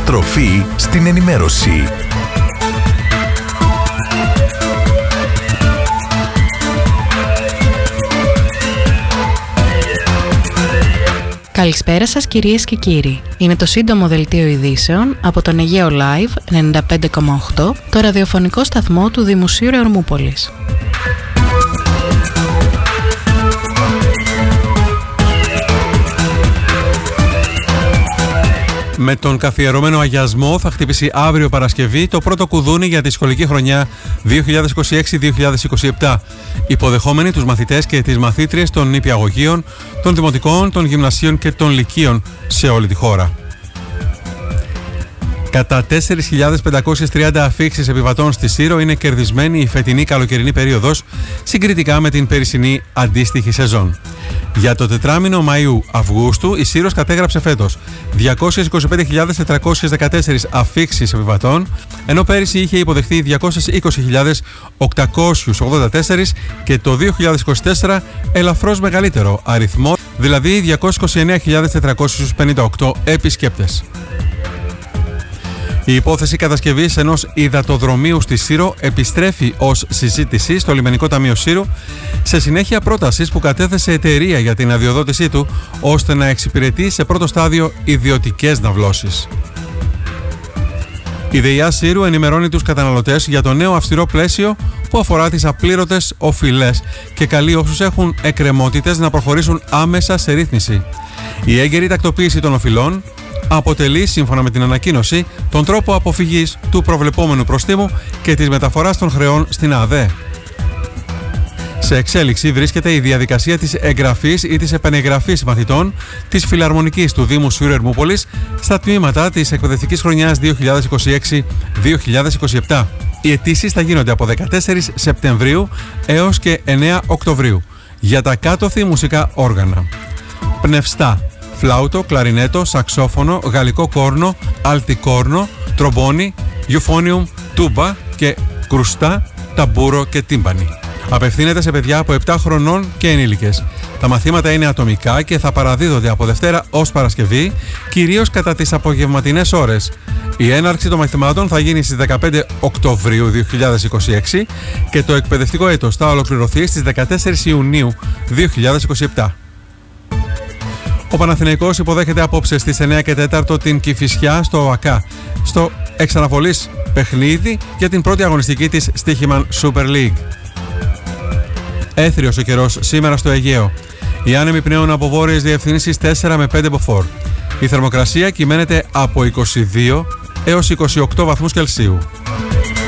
Στροφή στην ενημέρωση. Καλησπέρα σας κυρίες και κύριοι. Είναι το σύντομο δελτίο ειδήσεων από τον Αιγαίο Live 95,8, το ραδιοφωνικό σταθμό του Δημοσίου Ερμούπολης. Με τον καθιερωμένο αγιασμό θα χτυπήσει αύριο Παρασκευή το πρώτο κουδούνι για τη σχολική χρονιά 2026-2027, υποδεχόμενοι τους μαθητές και τις μαθήτριες των νηπιαγωγείων, των δημοτικών, των γυμνασίων και των λυκείων σε όλη τη χώρα. Κατά 4.530 αφίξεις επιβατών στη Σύρο είναι κερδισμένη η φετινή καλοκαιρινή περίοδος συγκριτικά με την περσινή αντίστοιχη σεζόν. Για το τετράμηνο Μαΐου-Αυγούστου η Σύρος κατέγραψε φέτος 225.414 αφίξεις επιβατών, ενώ πέρυσι είχε υποδεχθεί 220.884 και το 2024 ελαφρώς μεγαλύτερο αριθμό, δηλαδή 229.458 επισκέπτες. Η υπόθεση κατασκευής ενός υδατοδρομίου στη Σύρο επιστρέφει ως συζήτηση στο Λιμενικό Ταμείο Σύρου σε συνέχεια πρότασης που κατέθεσε εταιρεία για την αδειοδότησή του ώστε να εξυπηρετεί σε πρώτο στάδιο ιδιωτικές ναυλώσεις. Η ΔΕΙΑ Σύρου ενημερώνει τους καταναλωτές για το νέο αυστηρό πλαίσιο που αφορά τις απλήρωτες οφειλές και καλεί όσους έχουν εκκρεμότητες να προχωρήσουν άμεσα σε ρύθμιση. Η έγκαιρη τακτοποίηση των οφειλών αποτελεί, σύμφωνα με την ανακοίνωση, τον τρόπο αποφυγής του προβλεπόμενου προστίμου και της μεταφοράς των χρεών στην ΑΔΕ. Σε εξέλιξη βρίσκεται η διαδικασία της εγγραφής ή της επανεγγραφής μαθητών της Φιλαρμονικής του Δήμου Σύρου Ερμούπολης στα τμήματα της εκπαιδευτικής χρονιάς 2026-2027. Οι αιτήσεις θα γίνονται από 14 Σεπτεμβρίου έως και 9 Οκτωβρίου για τα κάτωθι μουσικά όργανα. Πνευστά, φλάουτο, κλαρινέτο, σαξόφωνο, γαλλικό κόρνο, αλτικόρνο, τρομπόνι, γιουφόνιουμ, τούμπα και κρουστά, ταμπούρο και τύμπανι. Απευθύνεται σε παιδιά από 7 χρονών και ενήλικες. Τα μαθήματα είναι ατομικά και θα παραδίδονται από Δευτέρα ως Παρασκευή, κυρίως κατά τις απογευματινές ώρες. Η έναρξη των μαθημάτων θα γίνει στις 15 Οκτωβρίου 2026 και το εκπαιδευτικό έτος θα ολοκληρωθεί στις 14 Ιουνίου 2027. Ο Παναθηναϊκός υποδέχεται απόψε στις 9 και 4 την Κηφισιά στο ΟΑΚΑ, στο εξαναβολής παιχνίδι για την πρώτη αγωνιστική της Στοίχημαν Super League. Έθριος ο καιρός σήμερα στο Αιγαίο. Οι άνεμοι πνέουν από βόρειες διευθύνσεις 4 με 5 μποφόρ. Η θερμοκρασία κυμαίνεται από 22 έως 28 βαθμούς Κελσίου.